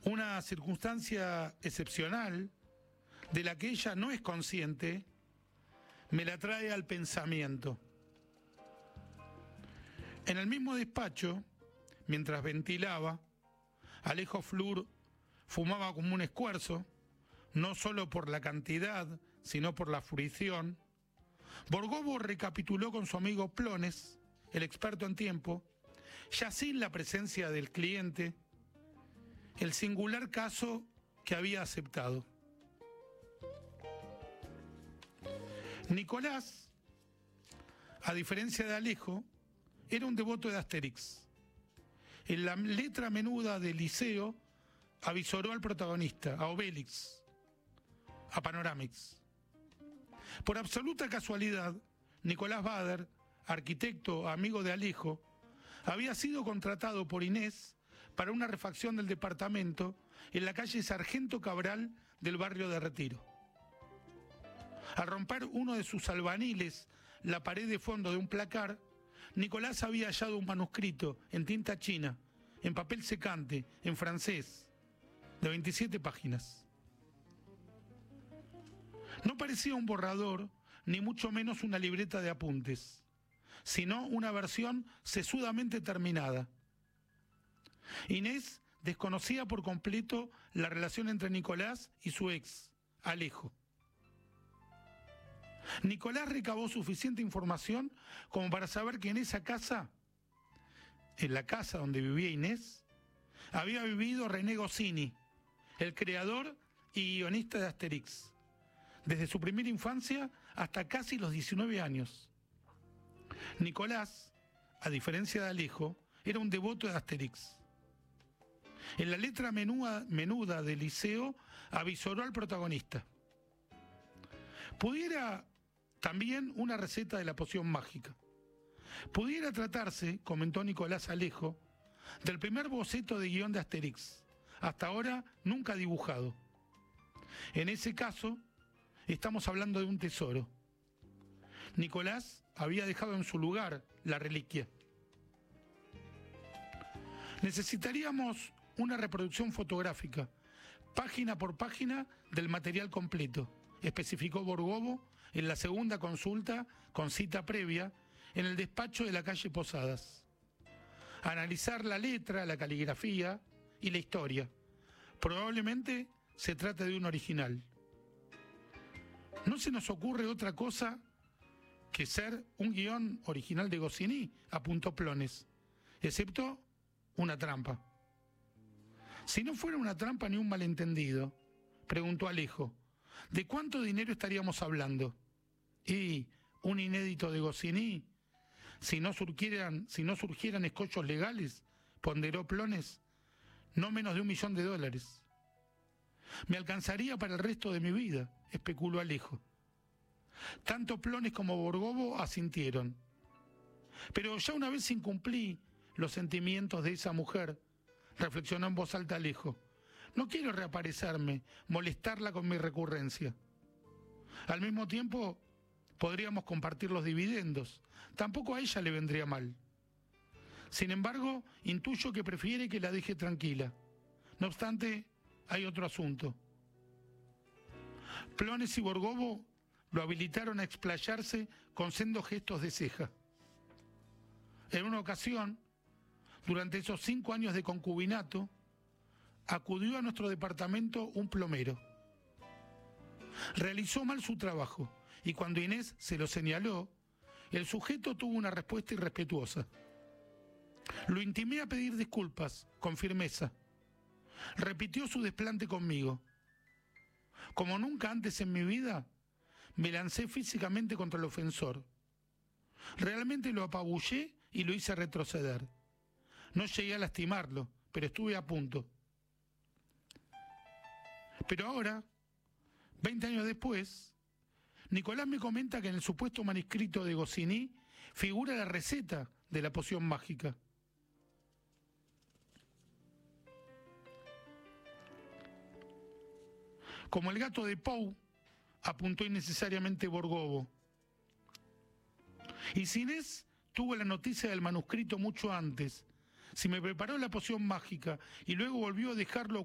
Una circunstancia excepcional de la que ella no es consciente, me la trae al pensamiento. En el mismo despacho, mientras ventilaba, Alejo Flúor fumaba como un escuerzo, no solo por la cantidad, sino por la fruición. Borgovo recapituló con su amigo Plones, el experto en tiempo, ya sin la presencia del cliente, el singular caso que había aceptado. Nicolás, a diferencia de Alejo, era un devoto de Asterix. En la letra menuda del Liceo avisoró al protagonista, a Obélix, a Panoramix. Por absoluta casualidad, Nicolás Bader, arquitecto amigo de Alejo, había sido contratado por Inés para una refacción del departamento en la calle Sargento Cabral del barrio de Retiro. Al romper uno de sus albaniles la pared de fondo de un placar, Nicolás había hallado un manuscrito en tinta china, en papel secante, en francés, de 27 páginas. No parecía un borrador, ni mucho menos una libreta de apuntes, sino una versión sesudamente terminada. Inés desconocía por completo la relación entre Nicolás y su ex, Alejo. Nicolás recabó suficiente información como para saber que en esa casa, en la casa donde vivía Inés, había vivido René Goscinny, el creador y guionista de Asterix, desde su primera infancia hasta casi los 19 años. Nicolás, a diferencia de Alejo, era un devoto de Asterix. En la letra menuda del Liceo avisoró al protagonista. Pudiera también una receta de la poción mágica. Pudiera tratarse, comentó Nicolás Alejo, del primer boceto de guión de Asterix, hasta ahora nunca dibujado. En ese caso, estamos hablando de un tesoro. Nicolás había dejado en su lugar la reliquia. Necesitaríamos una reproducción fotográfica, página por página del material completo, especificó Borgovo en la segunda consulta con cita previa en el despacho de la calle Posadas. Analizar la letra, la caligrafía y la historia. Probablemente se trate de un original. No se nos ocurre otra cosa que ser un guión original de Goscinny, apuntó Plones, excepto una trampa. Si no fuera una trampa ni un malentendido, preguntó Alejo, ¿de cuánto dinero estaríamos hablando? Y un inédito de Goscinny, si no surgieran escollos legales, ponderó Plones, no menos de $1 millón. Me alcanzaría para el resto de mi vida, especuló Alejo. Tanto Plones como Borgovo asintieron. Pero ya una vez incumplí los sentimientos de esa mujer, reflexionó en voz alta Alejo. No quiero reaparecerme, molestarla con mi recurrencia. Al mismo tiempo, podríamos compartir los dividendos. Tampoco a ella le vendría mal. Sin embargo, intuyo que prefiere que la deje tranquila. No obstante, hay otro asunto. Plones y Borgovo lo habilitaron a explayarse con sendos gestos de ceja. En una ocasión, durante esos 5 años de concubinato, acudió a nuestro departamento un plomero. Realizó mal su trabajo y cuando Inés se lo señaló, el sujeto tuvo una respuesta irrespetuosa. Lo intimé a pedir disculpas, con firmeza. Repitió su desplante conmigo. Como nunca antes en mi vida, me lancé físicamente contra el ofensor. Realmente lo apabullé y lo hice retroceder. No llegué a lastimarlo, pero estuve a punto. Pero ahora, 20 años después, Nicolás me comenta que en el supuesto manuscrito de Goscinny figura la receta de la poción mágica. Como el gato de Poe, apuntó innecesariamente Borgovo. Y si Inés tuvo la noticia del manuscrito mucho antes, si me preparó la poción mágica y luego volvió a dejarlo